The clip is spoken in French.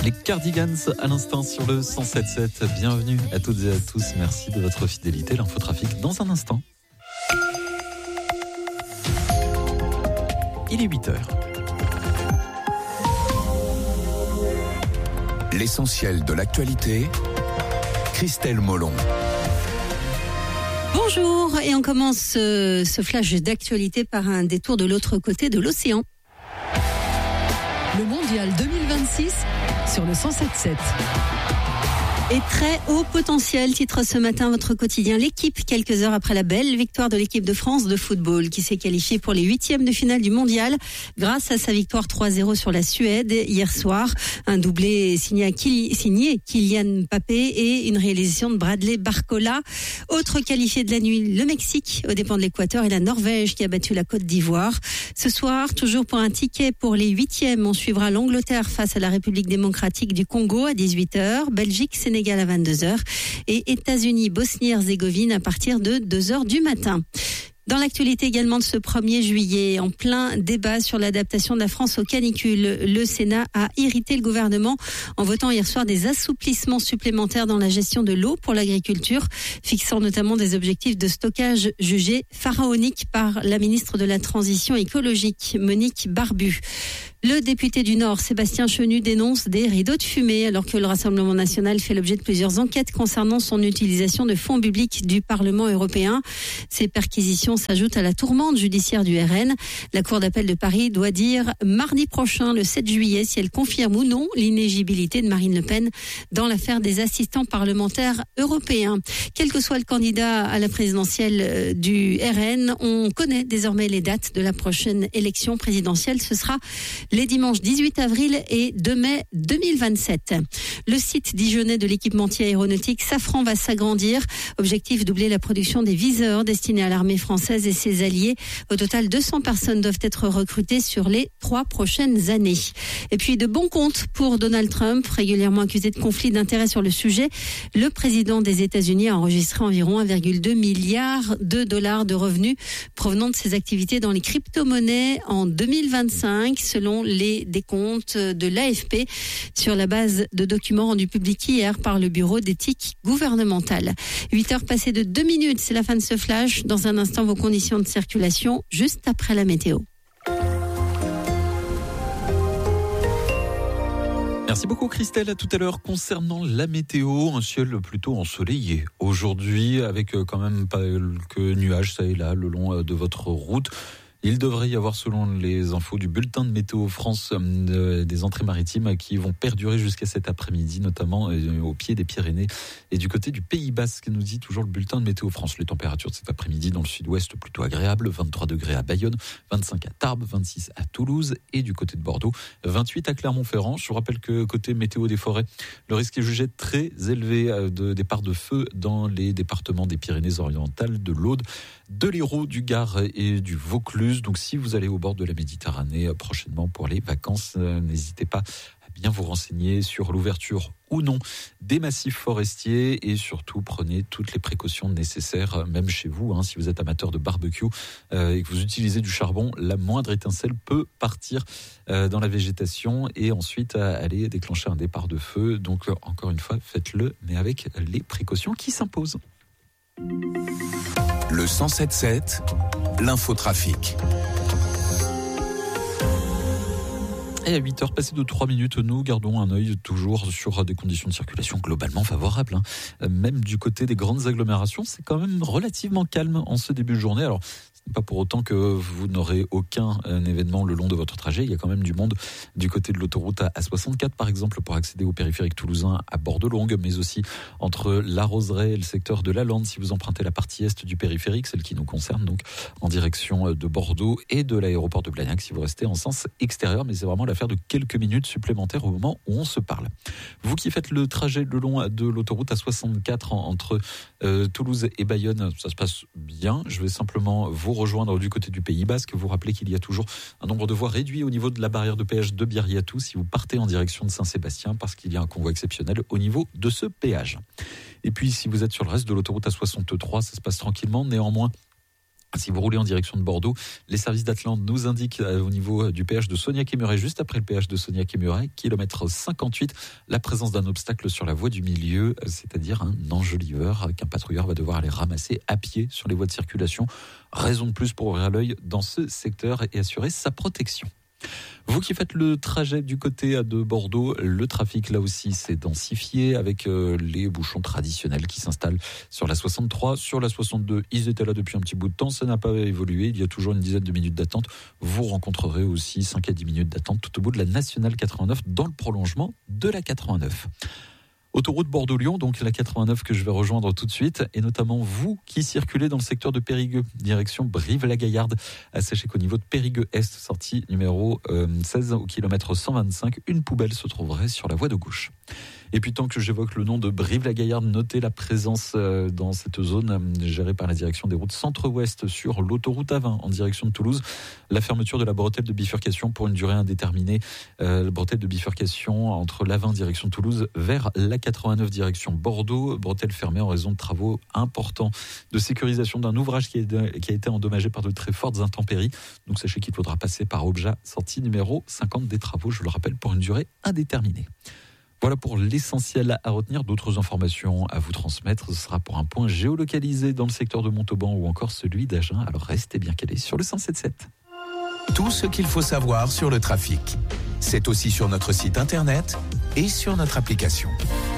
Les Cardigans à l'instant sur le 107.7. Bienvenue à toutes et à tous. Merci de votre fidélité. L'infotrafic dans un instant. Il est 8h. L'essentiel de l'actualité, Christelle Molon. Bonjour, et on commence ce flash d'actualité par un détour de l'autre côté de l'océan. Le Mondial 2026 sur le 107.7. Et très haut potentiel, titre ce matin votre quotidien L'équipe, quelques heures après la belle victoire de l'équipe de France de football qui s'est qualifiée pour les 8e de finale du mondial grâce à sa victoire 3-0 sur la Suède hier soir. Un doublé signé Kylian Mbappé et une réalisation de Bradley Barcola. Autre qualifié de la nuit, le Mexique aux dépens de l'Équateur et la Norvège qui a battu la Côte d'Ivoire. Ce soir, toujours pour un ticket pour les 8e, on suivra l'Angleterre face à la République démocratique du Congo à 18h, Belgique, Sénégal à 22h et États-Unis, Bosnie-Herzégovine à partir de 2h du matin. Dans l'actualité également de ce 1er juillet, en plein débat sur l'adaptation de la France aux canicules, le Sénat a irrité le gouvernement en votant hier soir des assouplissements supplémentaires dans la gestion de l'eau pour l'agriculture, fixant notamment des objectifs de stockage jugés pharaoniques par la ministre de la Transition écologique, Monique Barbu. Le député du Nord, Sébastien Chenu, dénonce des rideaux de fumée alors que le Rassemblement national fait l'objet de plusieurs enquêtes concernant son utilisation de fonds publics du Parlement européen. Ces perquisitions s'ajoutent à la tourmente judiciaire du RN. La Cour d'appel de Paris doit dire mardi prochain, le 7 juillet, si elle confirme ou non l'inéligibilité de Marine Le Pen dans l'affaire des assistants parlementaires européens. Quel que soit le candidat à la présidentielle du RN, on connaît désormais les dates de la prochaine élection présidentielle. Ce sera les dimanches 18 avril et 2 mai 2027. Le site dijonnais de l'équipementier aéronautique Safran va s'agrandir. Objectif, doubler la production des viseurs destinés à l'armée française et ses alliés. Au total, 200 personnes doivent être recrutées sur les 3 prochaines années. Et puis, de bons comptes pour Donald Trump, régulièrement accusé de conflit d'intérêts sur le sujet. Le président des États-Unis a enregistré environ 1,2 milliard de dollars de revenus provenant de ses activités dans les crypto-monnaies en 2025, selon les décomptes de l'AFP sur la base de documents rendus publics hier par le Bureau d'éthique gouvernementale. 8h passées de 2 minutes, c'est la fin de ce flash. Dans un instant, vos conditions de circulation, juste après la météo. Merci beaucoup Christelle, à tout à l'heure. Concernant la météo, un ciel plutôt ensoleillé aujourd'hui avec quand même pas quelques nuages ça et là le long de votre route. Il devrait y avoir, selon les infos du bulletin de Météo France, des entrées maritimes qui vont perdurer jusqu'à cet après-midi, notamment au pied des Pyrénées et du côté du Pays Basque, nous dit toujours le bulletin de Météo France. Les températures de cet après-midi dans le sud-ouest plutôt agréables, 23 degrés à Bayonne, 25 à Tarbes, 26 à Toulouse et du côté de Bordeaux, 28 à Clermont-Ferrand. Je vous rappelle que côté météo des forêts, le risque est jugé très élevé de départ de feu dans les départements des Pyrénées-Orientales, de l'Aude, de l'Hérault, du Gard et du Vaucluse. Donc si vous allez au bord de la Méditerranée prochainement pour les vacances, n'hésitez pas à bien vous renseigner sur l'ouverture ou non des massifs forestiers et surtout prenez toutes les précautions nécessaires, même chez vous, si vous êtes amateur de barbecue et que vous utilisez du charbon, la moindre étincelle peut partir dans la végétation et ensuite aller déclencher un départ de feu. Donc encore une fois, faites-le, mais avec les précautions qui s'imposent. Le 107.7, l'infotrafic. Et à 8h passées de 3 minutes, nous gardons un œil toujours sur des conditions de circulation globalement favorables. Même du côté des grandes agglomérations, c'est quand même relativement calme en ce début de journée. Alors, ce n'est pas pour autant que vous n'aurez aucun événement le long de votre trajet. Il y a quand même du monde du côté de l'autoroute A64, par exemple, pour accéder au périphérique toulousain à Bordelongue, mais aussi entre la Roseraie et le secteur de la Lande, si vous empruntez la partie est du périphérique, celle qui nous concerne, donc en direction de Bordeaux et de l'aéroport de Blagnac, si vous restez en sens extérieur. Mais c'est vraiment l'affaire de quelques minutes supplémentaires au moment où on se parle. Vous qui faites le trajet le long de l'autoroute A64 entre Toulouse et Bayonne, ça se passe bien. Je vais simplement vous rejoindre du côté du Pays Basque. Vous rappelez qu'il y a toujours un nombre de voies réduit au niveau de la barrière de péage de Biarriatou si vous partez en direction de Saint-Sébastien parce qu'il y a un convoi exceptionnel au niveau de ce péage. Et puis si vous êtes sur le reste de l'autoroute A63, ça se passe tranquillement. Néanmoins, Si vous roulez en direction de Bordeaux, les services d'Atlante nous indiquent au niveau du péage de Soignac-et-Muret, juste après le péage de Soignac-et-Muret, kilomètre 58, la présence d'un obstacle sur la voie du milieu, c'est-à-dire un enjoliveur qu'un patrouilleur va devoir aller ramasser à pied sur les voies de circulation. Raison de plus pour ouvrir l'œil dans ce secteur et assurer sa protection. Vous qui faites le trajet du côté de Bordeaux, le trafic là aussi s'est densifié avec les bouchons traditionnels qui s'installent sur la 63, sur la 62. Ils étaient là depuis un petit bout de temps, ça n'a pas évolué. Il y a toujours une dizaine de minutes d'attente. Vous rencontrerez aussi 5 à 10 minutes d'attente tout au bout de la Nationale 89 dans le prolongement de la 89. Autoroute Bordeaux-Lyon, donc la 89 que je vais rejoindre tout de suite, et notamment vous qui circulez dans le secteur de Périgueux, direction Brive-la-Gaillarde. Sachez qu'au niveau de Périgueux-Est, sortie numéro 16 au kilomètre 125, une poubelle se trouverait sur la voie de gauche. Et puis tant que j'évoque le nom de Brive-la-Gaillarde, notez la présence dans cette zone gérée par la direction des routes centre-ouest sur l'autoroute A20 en direction de Toulouse. La fermeture de la bretelle de bifurcation pour une durée indéterminée. La bretelle de bifurcation entre l'A20 direction Toulouse vers la 89 direction Bordeaux. Bretelle fermée en raison de travaux importants de sécurisation d'un ouvrage qui a été endommagé par de très fortes intempéries. Donc sachez qu'il faudra passer par Obja, sortie numéro 50 des travaux, je le rappelle, pour une durée indéterminée. Voilà pour l'essentiel à retenir. D'autres informations à vous transmettre, ce sera pour un point géolocalisé dans le secteur de Montauban ou encore celui d'Agen. Alors restez bien calés sur le 107.7. Tout ce qu'il faut savoir sur le trafic. C'est aussi sur notre site internet et sur notre application.